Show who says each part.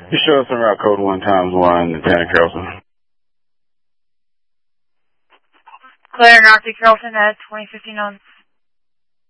Speaker 1: You show us en route code 1x1, Lieutenant Carlson.
Speaker 2: Clear, North Carlton at 2015 on